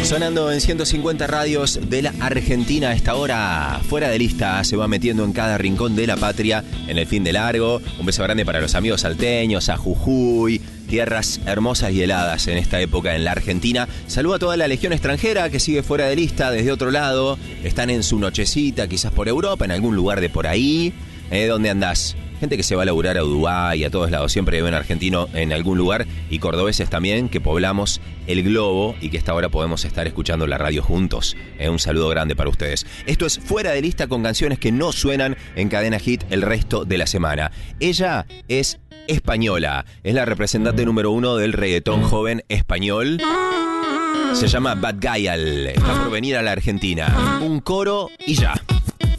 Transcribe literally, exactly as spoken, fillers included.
Sonando en ciento cincuenta radios de la Argentina a esta hora, fuera de lista, se va metiendo en cada rincón de la patria en el fin de largo. Un beso grande para los amigos salteños, a Jujuy, tierras hermosas y heladas en esta época en la Argentina. Saludo a toda la legión extranjera que sigue fuera de lista desde otro lado. Están en su nochecita, quizás por Europa, en algún lugar de por ahí. ¿Eh? ¿Dónde andás? Gente que se va a laburar a Dubái, a todos lados, siempre ven argentino en algún lugar, y cordobeses también, que poblamos el globo y que esta hora podemos estar escuchando la radio juntos. Eh, un saludo grande para ustedes. Esto es Fuera de Lista, con canciones que no suenan en Cadena Hit el resto de la semana. Ella es española, es la representante número uno del reggaetón joven español. Se llama Bad Gyal, está por venir a la Argentina. Un coro y ya.